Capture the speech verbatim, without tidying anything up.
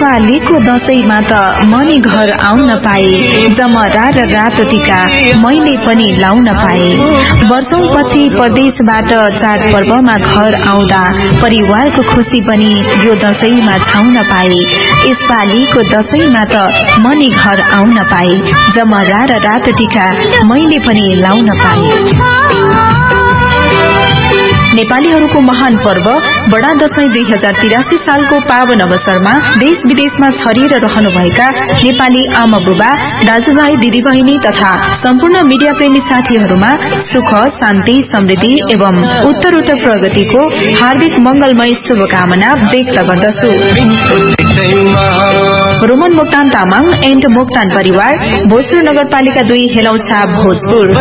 यसपालिको दशैंमा त मनी घर आउन पाए, जमरा र रातो टीका मैले पनि लाउन पाए। वर्षौं पछि परदेशबाट चाडपर्वमा घर आउँदा परिवारको खुशी पनि यो दशैंमा छाउन पाए। यसपालिको दशैंमा त मनी घर आउन पाए, जमरा र रातो टीका मैले पनि लाउन पाए। नेपालीहरूको महान पर्व बडा दशैं दुई हजार तिरासी सालको पावन अवसरमा देश विदेशमा छरिएर रहनुभएका नेपाली आमा बुबा, दाजुभाइ, दिदीबहिनी तथा सम्पूर्ण मीडिया प्रेमी साथीहरूमा सुख, शान्ति, समृद्धि एवं उत्तरोत्तर प्रगतिको हार्दिक मंगलमय शुभकामना व्यक्त गर्दछु। रोमन मोक्तान तामाङ एन्ड मोक्तान परिवार, भोजपुर नगरपालिका दुई, हेलौछा, भोजपुर।